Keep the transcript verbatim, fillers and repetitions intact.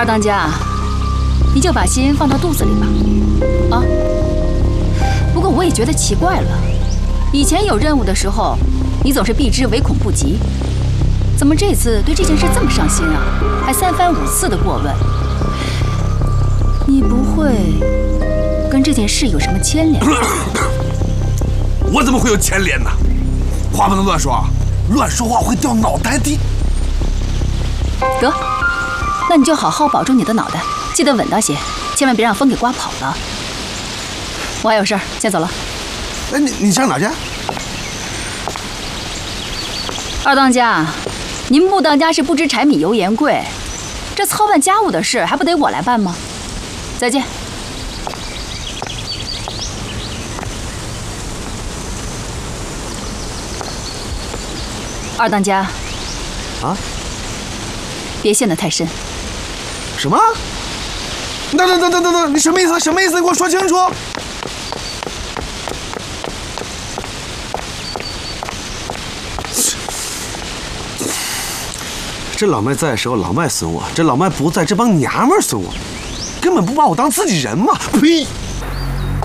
二当家，你就把心放到肚子里吧。啊，不过我也觉得奇怪了，以前有任务的时候，你总是避之唯恐不及，怎么这次对这件事这么上心啊？还三番五次的过问。你不会跟这件事有什么牵连？ 我怎么会有牵连呢？话不能乱说，乱说话会掉脑袋的。 得，那你就好好保住你的脑袋，记得稳当些，千万别让风给刮跑了。我还有事儿，先走了。 哎，你你上哪去？ 二当家，您穆当家是不知柴米油盐贵，这操办家务的事还不得我来办吗？再见。二当家， 啊， 别陷得太深。 什么？等等等等等等，你什么意思？什么意思？你给我说清楚。这老麦在的时候，老麦损我；这老麦不在，这帮娘们儿损我，根本不把我当自己人嘛！呸！